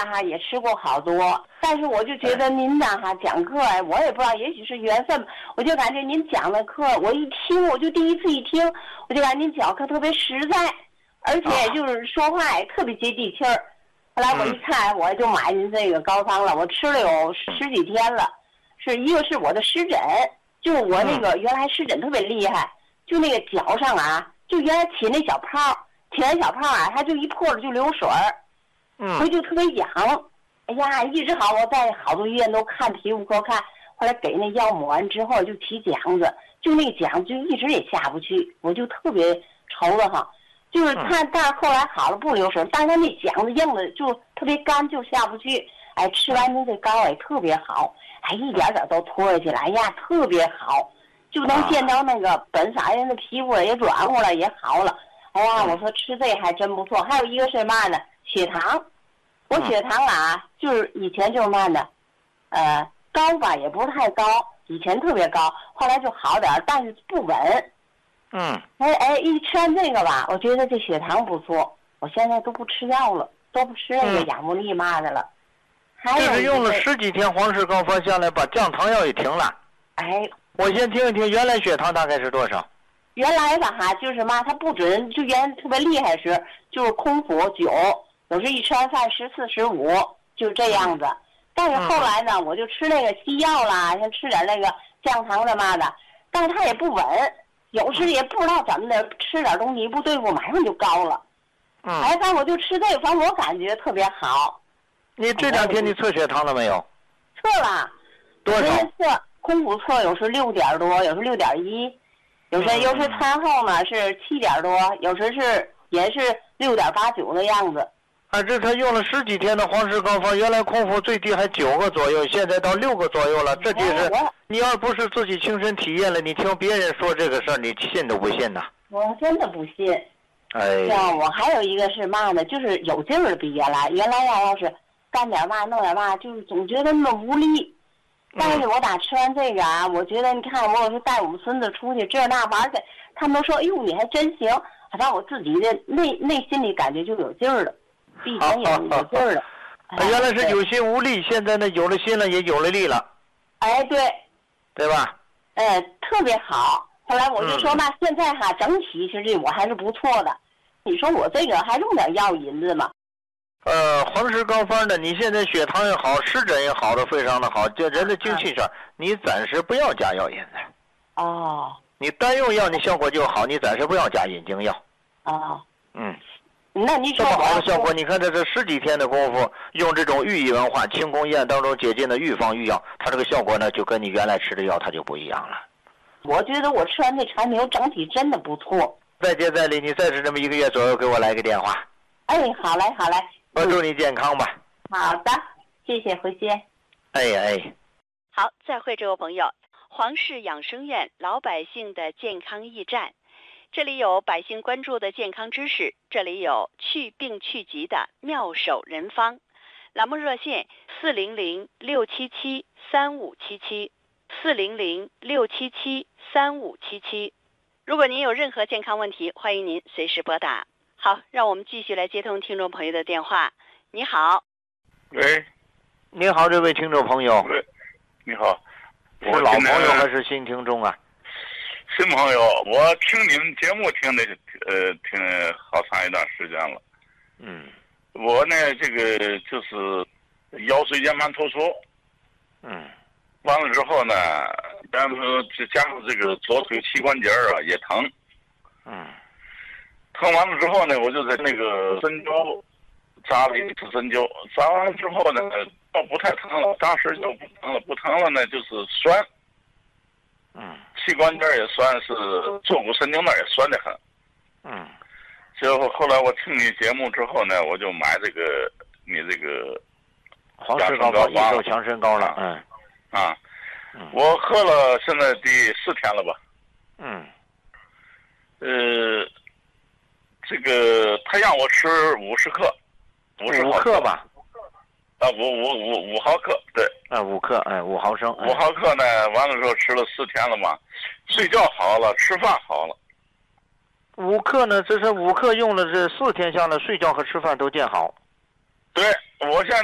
哈也吃过好多，但是我就觉得您呢哈讲课我也不知道，也许是缘分，我就感觉您讲的课，我一听我就第一次一听，我就感觉您讲课特别实在，而且就是说话也特别接地气儿。后来我一看，我就买您这个膏方了，我吃了有10几天了。是一个是我的湿疹，就是我那个原来湿疹特别厉害，就那个脚上啊，就原来起那小泡，起完小泡啊，它就一破了就流水儿，所以就特别痒。哎呀，一直好，我在好多医院都看皮肤科看，后来给那药抹完之后就起茧子，就那个茧就一直也下不去，我就特别愁的哈。就是看，但是后来好了不流水，但是他那茧子硬的就特别干，就下不去。哎，吃完您这膏也特别好，哎，一点点都脱下去了，哎呀，特别好，就能见到那个本色人的皮肤也软和了，也好了。哎呀，我说吃这还真不错。还有一个是嘛呢？血糖，我血糖啊，就是以前就是嘛呢，高吧也不是太高，以前特别高，后来就好点，但是不稳。一吃完这个吧，我觉得这血糖不错，我现在都不吃药了，都不吃那个亚莫利嘛的了。 这是用了10几天黄氏膏方下来，把降糖药也停了。 哎， 我先听一听原来血糖大概是多少？ 原来吧哈，就是嘛，它不准，就原来特别厉害时，就是空腹9，有时一吃完饭14、15，就这样子。但是后来呢，我就吃那个西药啦，像吃点那个降糖的嘛的，但是它也不稳，有时也不知道怎么的，吃点东西一不对付，马上就高了。哎，但我就吃这个方，我感觉特别好。 你这2天你测血糖了没有？ 测了。 多少？ 测空腹测有时6点多，有时6.1，有时餐后呢是7点多，有时也是6.8、9的样子。 这他用了10几天的黄氏膏方，原来空腹最低还9个左右，现在到6个左右了。这就是你要不是自己亲身体验了，你听别人说这个事儿，你信都不信呐？ 我真的不信。 哎， 像我还有一个是嘛呢，就是有劲儿比原来要是干点嘛弄点嘛，就是总觉得那么无力。但是我打吃完这个啊，我觉得你看我有时候带我们孙子出去这那玩去，他们都说哎呦你还真行，好像我自己的内心里感觉就有劲儿了，比以前有劲儿了。 原来是有心无力，现在呢有了心了，也有了力了。 哎， 对吧？ 特别好。后来我就说那现在哈整体其实我还是不错的。你说我这个还用点药引子吗？ 黄氏膏方呢，你现在血糖也好，湿疹也好的非常的好，就人的精气上，你暂时不要加药引子。 哦。 你单用药你效果就好，你暂时不要加引经药。 哦。那你说这么好的效果，你看这10几天的功夫，用这种寓意文化清宫宴当中解禁的预防御药，它这个效果呢就跟你原来吃的药它就不一样了。 我觉得我吃完这产品整体真的不错。 再接再厉，你再吃这么1个月左右，给我来个电话。 哎，好嘞。 我祝你健康吧。 好的，谢谢，回见。 哎。 好，再会这位朋友。黄氏养生院，老百姓的健康驿站，这里有百姓关注的健康知识，这里有去病去疾的妙手人方。栏目热线400-677-3577，400-677-3577。如果您有任何健康问题，欢迎您随时拨打。好，让我们继续来接通听众朋友的电话。你好。 喂。 你好，这位听众朋友。 喂，你好。 是老朋友还是新听众啊？ 新朋友，我听你们节目听好长一段时间了。我呢这个就是腰椎间盘突出。完了之后呢，然后加上这个左腿膝关节啊也疼。疼完了之后呢，我就在那个针灸扎了一次针灸，扎完了之后呢，倒不太疼了，当时就不疼了呢，就是酸。膝关节也酸，是坐骨神经那也酸得很。结果后来我听你节目之后呢，我就买你这个黄氏膏方益寿强身膏了。 我喝了现在第4天了吧。这个他让我吃50克，50 克吧。 5毫克，对。 5克，5毫升。 5毫克呢，完了之后吃了4天了嘛，睡觉好了，吃饭好了。 5克呢，这是5克用了这4天下来，睡觉和吃饭都见好。 对，我现在